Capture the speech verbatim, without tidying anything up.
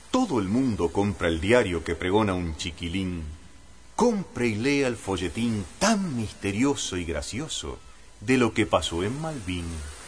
Todo el mundo compra el diario que pregona un chiquilín. Compre y lea el folletín tan misterioso y gracioso de lo que pasó en Malvin.